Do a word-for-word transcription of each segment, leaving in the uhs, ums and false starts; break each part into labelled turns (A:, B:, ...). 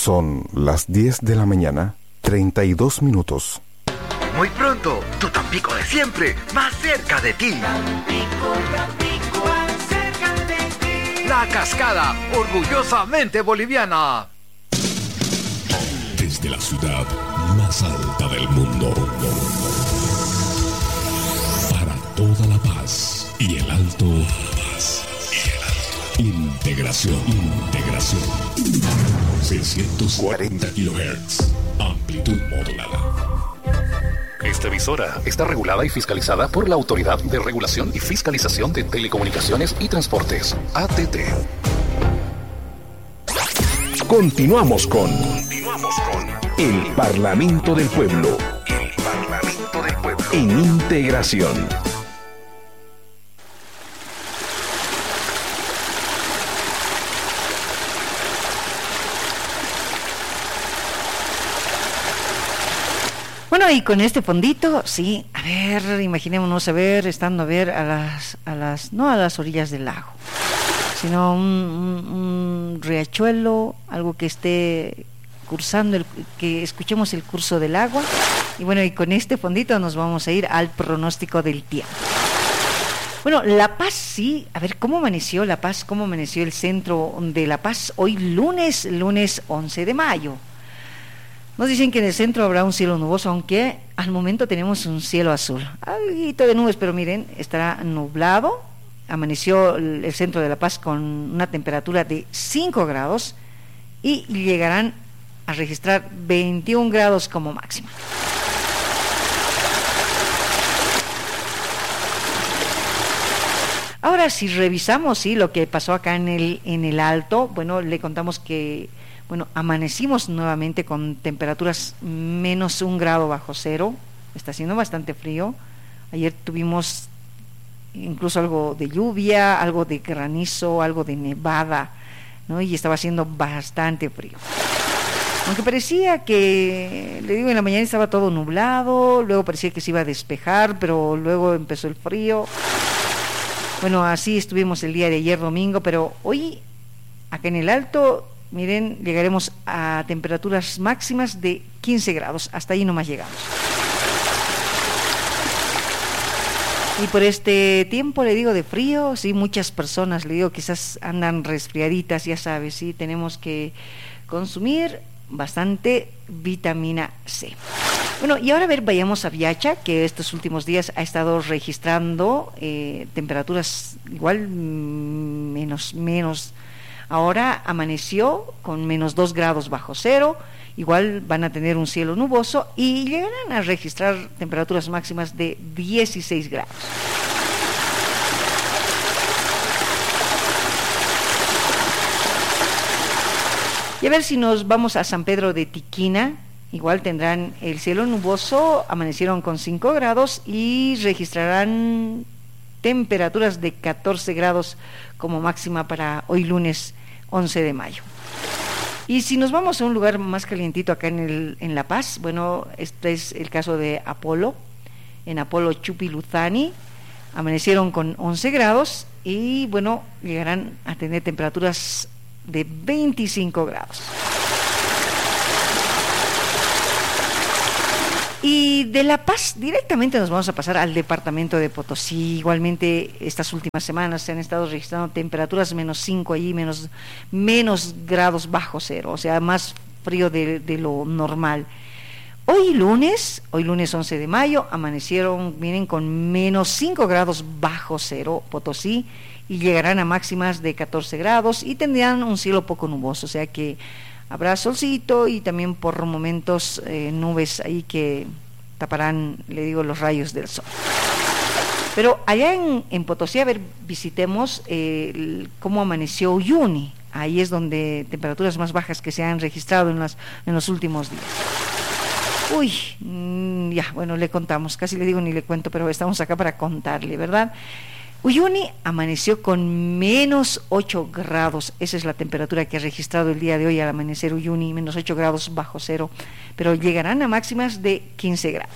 A: Son las diez de la mañana, treinta y dos minutos.
B: Muy pronto, tu Tampico de siempre, más cerca de ti.
C: Tampico, Tampico, más cerca de ti.
B: La Cascada, orgullosamente boliviana.
D: Desde la ciudad más alta del mundo, para toda La Paz y el Alto, Paz y el Alto. Integración, integración. seiscientos cuarenta kilohertz, amplitud modulada.
E: Esta emisora está regulada y fiscalizada por la Autoridad de Regulación y Fiscalización de Telecomunicaciones y Transportes, A T T.
F: Continuamos con,
E: Continuamos con
F: el Parlamento del Pueblo.
E: el Parlamento del Pueblo.
F: En integración.
G: Bueno, y con este fondito, sí, a ver, imaginémonos, a ver, estando a ver a las, a las, no a las orillas del lago, sino un, un, un riachuelo, algo que esté cursando, el, que escuchemos el curso del agua. Y bueno, y con este fondito nos vamos a ir al pronóstico del tiempo. Bueno, La Paz, sí, a ver, ¿cómo amaneció La Paz? ¿Cómo amaneció el centro de La Paz? Hoy lunes, lunes once de mayo. Nos dicen que en el centro habrá un cielo nuboso, aunque al momento tenemos un cielo azul. Algo de nubes, pero miren, estará nublado. Amaneció el centro de La Paz con una temperatura de cinco grados y llegarán a registrar veintiún grados como máxima. Ahora, si revisamos, sí, lo que pasó acá en el, en el Alto, bueno, le contamos que Bueno, amanecimos nuevamente con temperaturas menos un grado bajo cero, está haciendo bastante frío. Ayer tuvimos incluso algo de lluvia, algo de granizo, algo de nevada, ¿no? Y estaba haciendo bastante frío. Aunque parecía que, le digo, en la mañana estaba todo nublado, luego parecía que se iba a despejar, pero luego empezó el frío. Bueno, así estuvimos el día de ayer domingo, pero hoy, acá en el Alto, miren, llegaremos a temperaturas máximas de quince grados, hasta ahí nomás llegamos. Y por este tiempo, le digo, de frío, sí, muchas personas, le digo, quizás andan resfriaditas, ya sabes, sí, tenemos que consumir bastante vitamina C. Bueno, y ahora a ver, vayamos a Viacha, que estos últimos días ha estado registrando eh, temperaturas igual menos, menos. Ahora amaneció con menos dos grados bajo cero, igual van a tener un cielo nuboso y llegarán a registrar temperaturas máximas de dieciséis grados. Y a ver si nos vamos a San Pedro de Tiquina, igual tendrán el cielo nuboso, amanecieron con cinco grados y registrarán temperaturas de catorce grados como máxima para hoy lunes once de mayo. Y si nos vamos a un lugar más calientito acá en, el, en La Paz, bueno, este es el caso de Apolo, en Apolo Chupiluzani, amanecieron con once grados y bueno, llegarán a tener temperaturas de veinticinco grados. Y de La Paz directamente nos vamos a pasar al departamento de Potosí. Igualmente estas últimas semanas se han estado registrando temperaturas menos cinco allí, menos, menos grados bajo cero, o sea, más frío de, de lo normal. Hoy lunes, hoy lunes once de mayo, amanecieron, miren, con menos cinco grados bajo cero Potosí y llegarán a máximas de catorce grados y tendrán un cielo poco nuboso, o sea que habrá solcito y también por momentos eh, nubes ahí que taparán, le digo, los rayos del sol. Pero allá en, en Potosí, a ver, visitemos eh, el, cómo amaneció Uyuni. Ahí es donde temperaturas más bajas que se han registrado en, las, en los últimos días. Uy, mmm, ya, bueno, le contamos, casi le digo ni le cuento, pero estamos acá para contarle, ¿verdad? Uyuni amaneció con menos ocho grados, esa es la temperatura que ha registrado el día de hoy al amanecer Uyuni, menos ocho grados bajo cero, pero llegarán a máximas de quince grados.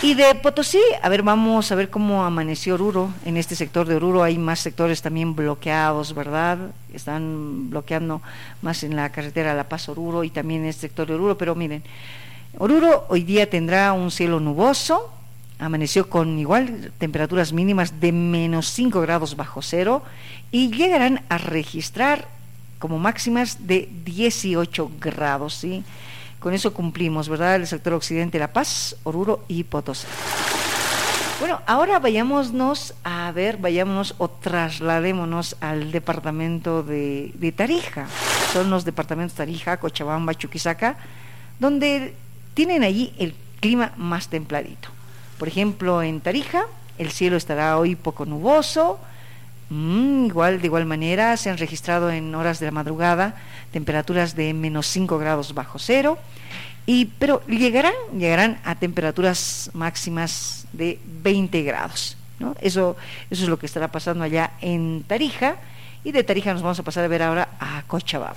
G: Y de Potosí, a ver, vamos a ver cómo amaneció Oruro. En este sector de Oruro hay más sectores también bloqueados, ¿verdad? Están bloqueando más en la carretera La Paz-Oruro y también en este sector de Oruro, pero miren, Oruro hoy día tendrá un cielo nuboso, amaneció con igual temperaturas mínimas de menos cinco grados bajo cero y llegarán a registrar como máximas de dieciocho grados, ¿sí? Con eso cumplimos, ¿verdad? El sector occidente, La Paz, Oruro y Potosí. Bueno, ahora vayámonos a ver, vayámonos o trasladémonos al departamento de, de Tarija. Son los departamentos Tarija, Cochabamba, Chuquisaca, donde tienen allí el clima más templadito. Por ejemplo, en Tarija, el cielo estará hoy poco nuboso. Mm, igual, de igual manera, se han registrado en horas de la madrugada temperaturas de menos cinco grados bajo cero, y, pero llegarán, llegarán a temperaturas máximas de veinte grados, ¿no? Eso, eso es lo que estará pasando allá en Tarija, y de Tarija nos vamos a pasar a ver ahora a Cochabamba.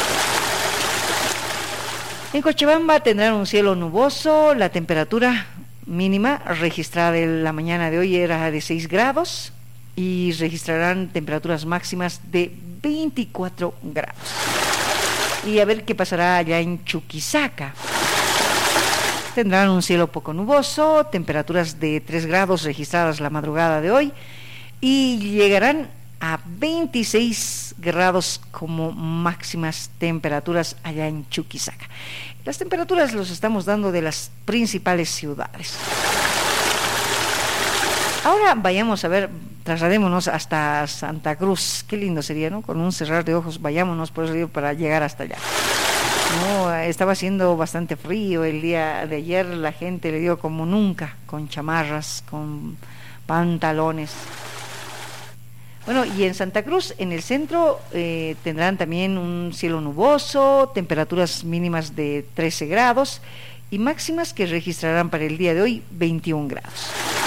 G: En Cochabamba tendrán un cielo nuboso, la temperatura mínima registrada en la mañana de hoy era de seis grados, y registrarán temperaturas máximas de veinticuatro grados. Y a ver qué pasará allá en Chuquisaca. Tendrán un cielo poco nuboso, temperaturas de tres grados registradas la madrugada de hoy, y llegarán a veintiséis grados como máximas temperaturas allá en Chuquisaca. Las temperaturas los estamos dando de las principales ciudades. Ahora vayamos a ver, trasladémonos hasta Santa Cruz. Qué lindo sería, ¿no? Con un cerrar de ojos, vayámonos por eso digo, para llegar hasta allá. No, estaba haciendo bastante frío el día de ayer, la gente le dio como nunca, con chamarras, con pantalones. Bueno, y en Santa Cruz, en el centro, eh, tendrán también un cielo nuboso, temperaturas mínimas de trece grados y máximas que registrarán para el día de hoy veintiún grados.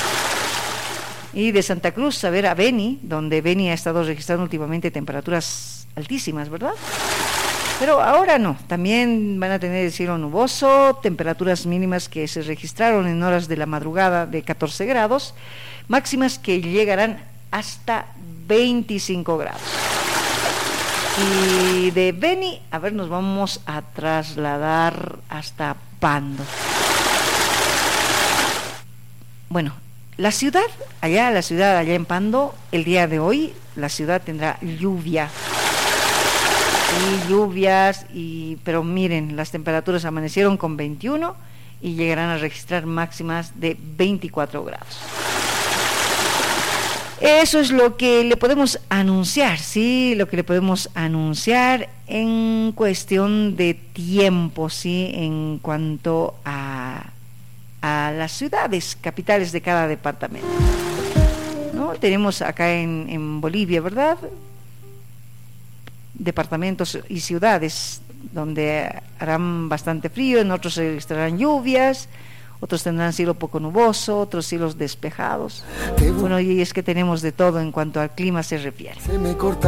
G: Y de Santa Cruz, a ver, a Beni, donde Beni ha estado registrando últimamente temperaturas altísimas, ¿verdad? Pero ahora no, también van a tener el cielo nuboso, temperaturas mínimas que se registraron en horas de la madrugada de catorce grados, máximas que llegarán hasta veinticinco grados. Y de Beni, a ver, nos vamos a trasladar hasta Pando. Bueno, la ciudad, allá, la ciudad allá en Pando, el día de hoy, la ciudad tendrá lluvia. Y lluvias, y, pero miren, las temperaturas amanecieron con veintiuno y llegarán a registrar máximas de veinticuatro grados. Eso es lo que le podemos anunciar, sí, lo que le podemos anunciar en cuestión de tiempo, sí, en cuanto a, a las ciudades capitales de cada departamento. ¿No? Tenemos acá en, en Bolivia, ¿verdad?, departamentos y ciudades donde harán bastante frío, en otros se registrarán lluvias, otros tendrán cielo poco nuboso, otros cielos despejados. Bueno, y es que tenemos de todo en cuanto al clima se refiere.